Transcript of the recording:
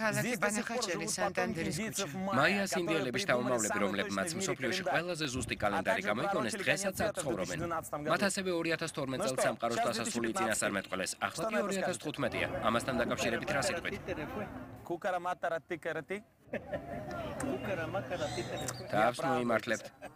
ქალაქი პანახაჩელი სანტანდერის ქუჩა. მაიას ინდიელების შთამომავლები, რომლებმაც მსოფლიოში ყველაზე ზუსტი კალენდარი გამოიგონეს, დღესაც აქ ცხოვრობენ. მათ ასევე 2012 წელს სამყაროს დასასრული წინასწარმეტყველეს. ახლა კი 2015-ია. ამასთან დაკავშირებით რა სიტყვით? თავს მოიმართლებთ.